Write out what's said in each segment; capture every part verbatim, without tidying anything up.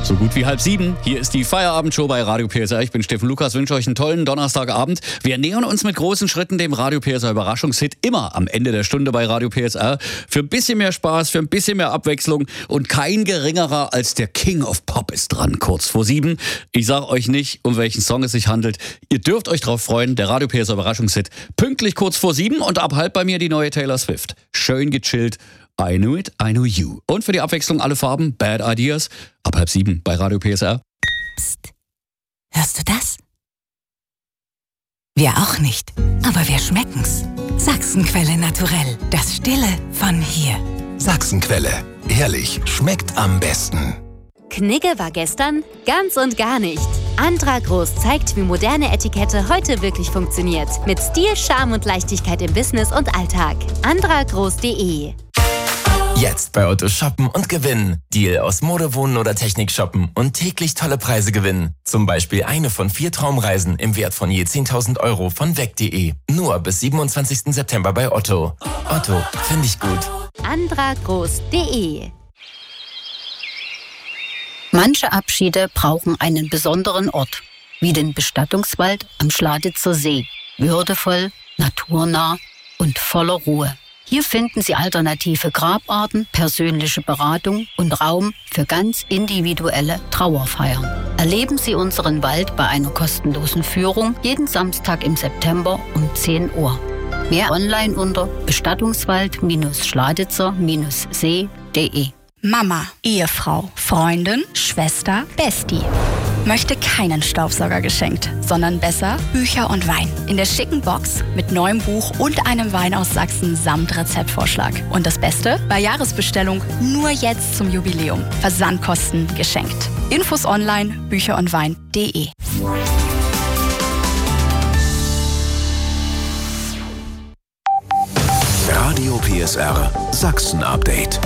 So gut wie halb sieben. Hier ist die Feierabendshow bei Radio P S R. Ich bin Steffen Lukas, wünsche euch einen tollen Donnerstagabend. Wir nähern uns mit großen Schritten dem Radio P S R Überraschungshit immer am Ende der Stunde bei Radio P S R. Für ein bisschen mehr Spaß, für ein bisschen mehr Abwechslung und kein geringerer als der King of Pop ist dran, kurz vor sieben. Ich sage euch nicht, um welchen Song es sich handelt. Ihr dürft euch drauf freuen, der Radio P S R Überraschungshit pünktlich kurz vor sieben und ab halb bei mir die neue Taylor Swift. Schön gechillt. I Knew It, I Knew You. Und für die Abwechslung alle Farben, Bad Ideas, ab halb sieben bei Radio P S R. Psst. Hörst du das? Wir auch nicht, aber wir schmecken's. Sachsenquelle naturell, das Stille von hier. Sachsenquelle, ehrlich, schmeckt am besten. Knigge war gestern ganz und gar nicht. Andra Groß zeigt, wie moderne Etikette heute wirklich funktioniert. Mit Stil, Charme und Leichtigkeit im Business und Alltag. andra groß punkt de. Jetzt bei Otto shoppen und gewinnen. Deal aus Mode, Wohnen oder Technik shoppen und täglich tolle Preise gewinnen. Zum Beispiel eine von vier Traumreisen im Wert von je zehntausend Euro von weg punkt de. Nur bis siebenundzwanzigsten September bei Otto. Otto, finde ich gut. andra groß punkt de. Manche Abschiede brauchen einen besonderen Ort, wie den Bestattungswald am Schladitzer See. Würdevoll, naturnah und voller Ruhe. Hier finden Sie alternative Grabarten, persönliche Beratung und Raum für ganz individuelle Trauerfeiern. Erleben Sie unseren Wald bei einer kostenlosen Führung jeden Samstag im September um zehn Uhr. Mehr online unter bestattungswald schladitzer see punkt de. Mama, Ehefrau, Freundin, Schwester, Bestie. Möchte keinen Staubsauger geschenkt, sondern besser Bücher und Wein. In der schicken Box mit neuem Buch und einem Wein aus Sachsen samt Rezeptvorschlag. Und das Beste? Bei Jahresbestellung nur jetzt zum Jubiläum. Versandkosten geschenkt. Infos online, bücher und wein punkt de. Radio P S R Sachsen Update.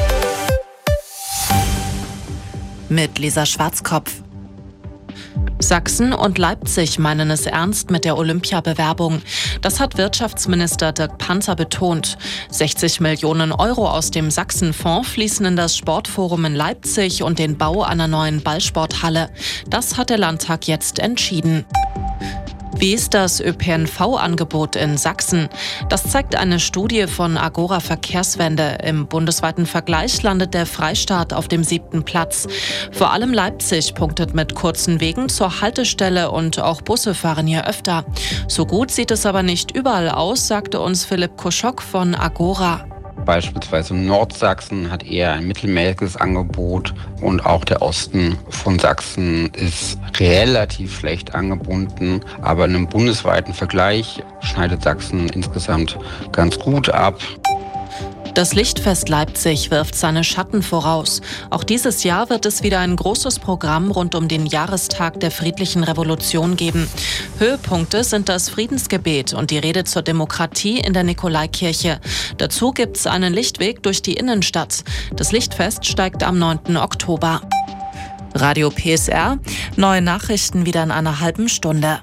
Mit Lisa Schwarzkopf. Sachsen und Leipzig meinen es ernst mit der Olympiabewerbung. Das hat Wirtschaftsminister Dirk Pantzer betont. sechzig Millionen Euro aus dem Sachsenfonds fließen in das Sportforum in Leipzig und den Bau einer neuen Ballsporthalle. Das hat der Landtag jetzt entschieden. Wie ist das Ö P N V-Angebot in Sachsen? Das zeigt eine Studie von Agora Verkehrswende. Im bundesweiten Vergleich landet der Freistaat auf dem siebten Platz. Vor allem Leipzig punktet mit kurzen Wegen zur Haltestelle und auch Busse fahren hier öfter. So gut sieht es aber nicht überall aus, sagte uns Philipp Koschok von Agora. Beispielsweise Nordsachsen hat eher ein mittelmäßiges Angebot und auch der Osten von Sachsen ist relativ schlecht angebunden. Aber in einem bundesweiten Vergleich schneidet Sachsen insgesamt ganz gut ab. Das Lichtfest Leipzig wirft seine Schatten voraus. Auch dieses Jahr wird es wieder ein großes Programm rund um den Jahrestag der friedlichen Revolution geben. Höhepunkte sind das Friedensgebet und die Rede zur Demokratie in der Nikolaikirche. Dazu gibt es einen Lichtweg durch die Innenstadt. Das Lichtfest steigt am neunten Oktober. Radio P S R, neue Nachrichten wieder in einer halben Stunde.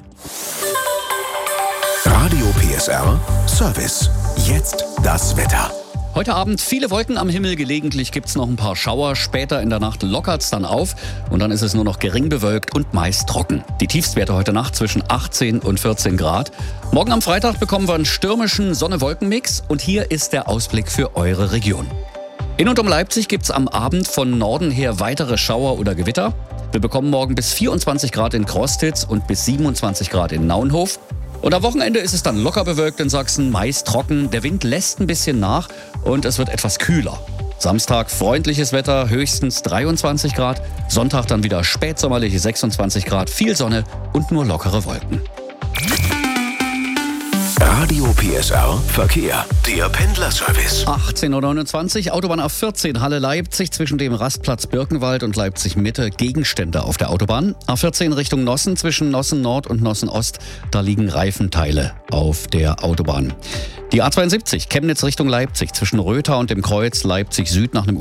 Radio P S R Service. Jetzt das Wetter. Heute Abend viele Wolken am Himmel, gelegentlich gibt es noch ein paar Schauer. Später in der Nacht lockert es dann auf und dann ist es nur noch gering bewölkt und meist trocken. Die Tiefstwerte heute Nacht zwischen achtzehn und vierzehn Grad. Morgen am Freitag bekommen wir einen stürmischen Sonne-Wolken-Mix und hier ist der Ausblick für eure Region. In und um Leipzig gibt es am Abend von Norden her weitere Schauer oder Gewitter. Wir bekommen morgen bis vierundzwanzig Grad in Krostitz und bis siebenundzwanzig Grad in Naunhof. Und am Wochenende ist es dann locker bewölkt in Sachsen, meist trocken. Der Wind lässt ein bisschen nach und es wird etwas kühler. Samstag freundliches Wetter, höchstens dreiundzwanzig Grad. Sonntag dann wieder spätsommerliche sechsundzwanzig Grad, viel Sonne und nur lockere Wolken. Radio P S R Verkehr, der Pendlerservice. achtzehn Uhr neunundzwanzig, Autobahn A vierzehn, Halle Leipzig, zwischen dem Rastplatz Birkenwald und Leipzig Mitte, Gegenstände auf der Autobahn. A vierzehn Richtung Nossen, zwischen Nossen Nord und Nossen Ost, da liegen Reifenteile auf der Autobahn. Die A zweiundsiebzig, Chemnitz Richtung Leipzig, zwischen Rötha und dem Kreuz Leipzig Süd nach einem